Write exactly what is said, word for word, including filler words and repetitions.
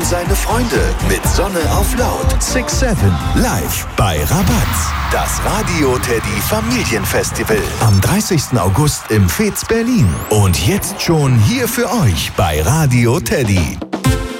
seine Freunde mit Sonne auf Laut. six sieben live bei Rabatz. Das Radio Teddy Familienfestival am dreißigsten August im Fez Berlin. Und jetzt schon hier für euch bei Radio Teddy.